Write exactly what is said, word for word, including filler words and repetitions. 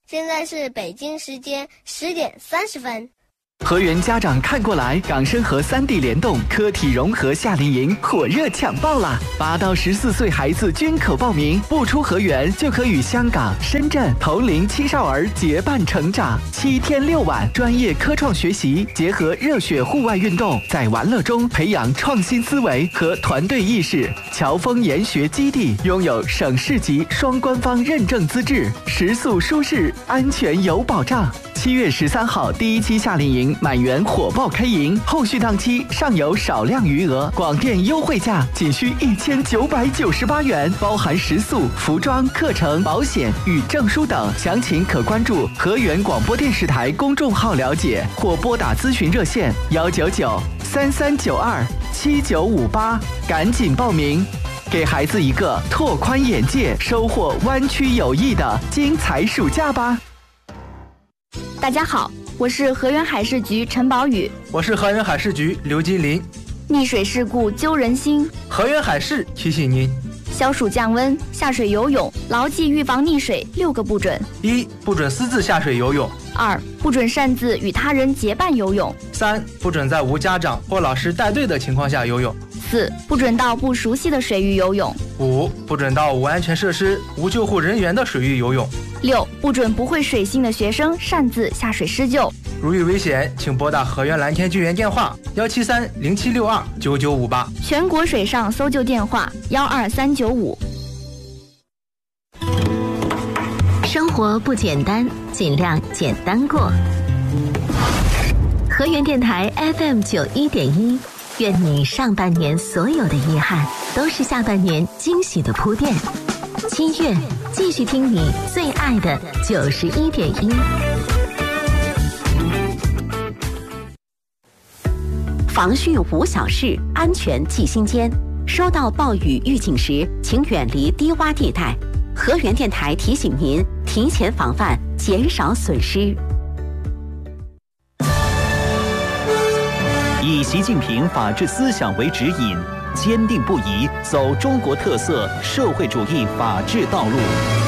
现在是北京时间十点三十分。 河源家长看过来，港生和三 D 联动科体融合夏令营火热抢报啦！八到十四岁孩子均可报名，不出河源就可与香港、深圳同龄青少儿结伴成长。七天六晚，专业科创学习，结合热血户外运动，在玩乐中培养创新思维和团队意识。侨丰研学基地拥有省市级双官方认证资质，食宿舒适，安全有保障。七月十三号第一期夏令营满员火爆开营，后续档期尚有少量余额，广电优惠价仅需一千九百九十八元，包含食宿、服装、课程、保险与证书等。详情可关注河源广播电视台公众号了解，或拨打咨询热线幺九九三三九二七九五八，赶紧报名，给孩子一个拓宽眼界、收获湾区友谊的精彩暑假吧。 大家好，我是河源海事局陈宝宇。 我是河源海事局刘金林。 溺水事故揪人心， 河源海事提醒您： 消暑降温，下水游泳，牢记预防溺水六个不准： 一、不准私自下水游泳； 二、不准擅自与他人结伴游泳； 三、不准在无家长或老师带队的情况下游泳； 四、不准到不熟悉的水域游泳； 五、不准到无安全设施、无救护人员的水域游泳； 六、不准不会水性的学生擅自下水施救。 如遇危险，请拨打河源蓝天救援电话幺七三零七六二九九五八， 全国水上搜救电话幺二三九五。 生活不简单，尽量简单过。河源电台 F M 九一点一，愿你上半年所有的遗憾，都是下半年惊喜的铺垫。七月，继续听你最爱的九十一点一。防汛无小事，安全记心间。收到暴雨预警时，请远离低洼地带。河源电台提醒您，提前防范，减少损失。 以习近平法治思想为指引，坚定不移走中国特色社会主义法治道路。